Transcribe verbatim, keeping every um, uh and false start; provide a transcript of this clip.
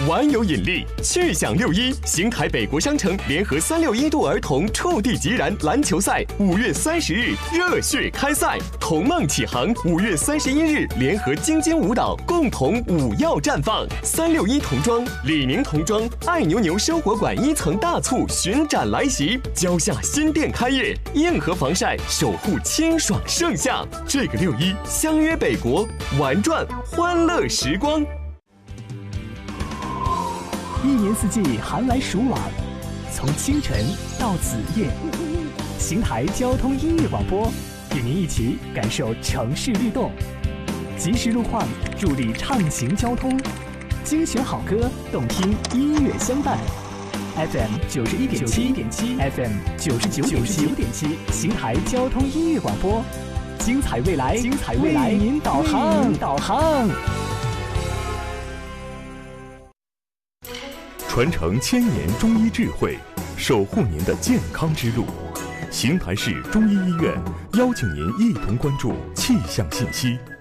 玩有引力，趣享六一，邢台北国商城联合三六一度儿童触地即燃篮球赛，五月三十日热血开赛，童梦启航，五月三十一日联合京津舞蹈共同舞耀绽放。三六一童装、李宁童装、爱牛牛生活馆一层大促巡展来袭，蕉下新店开业，硬核防晒守护清爽盛夏。这个六一相约北国，玩转欢乐时光。 一年四季寒来暑往，从清晨到子夜，邢台交通音乐广播与您一起感受城市律动，及时路况助力畅行交通，精选好歌，动听音乐相伴。F M 九十一点七点七 ，F M 九十九点九点七，邢台交通音乐广播，精彩未来，精彩未来，为您导航，导航。 传承千年中医智慧，守护您的健康之路。邢台市中医医院邀请您一同关注气象信息。